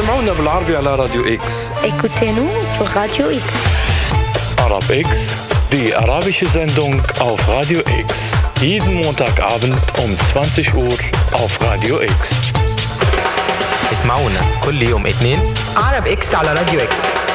اسمعونا بالعربي على راديو إكس. Écoutez-nous sur Radio X. Arab X, die arabische Sendung auf Radio X. Jeden Montagabend um 20 Uhr auf Radio X. اسمعونا كل يوم اثنين عرب إكس على راديو إكس.